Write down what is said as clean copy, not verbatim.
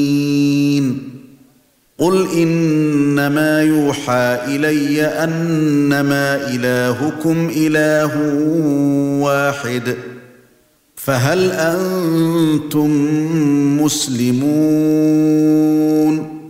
قُلْ إِنَّمَا يُوحَى إِلَيَّ أَنَّمَا إِلَٰهُكُمْ إِلَٰهٌ وَاحِدٌ فَهَلْ أَنتُم مُّسْلِمُونَ